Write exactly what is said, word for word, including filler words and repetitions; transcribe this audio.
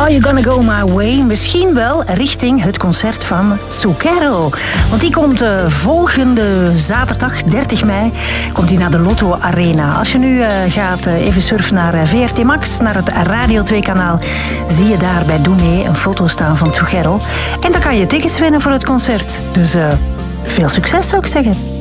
Are You Gonna Go My Way? Misschien wel richting het concert van Zucchero. Want die komt uh, volgende zaterdag, dertig mei, komt die naar de Lotto Arena. Als je nu uh, gaat uh, even surfen naar uh, V R T Max, naar het Radio twee kanaal, zie je daar bij Doe Mee een foto staan van Zucchero. En dan kan je tickets winnen voor het concert. Dus uh, veel succes, zou ik zeggen.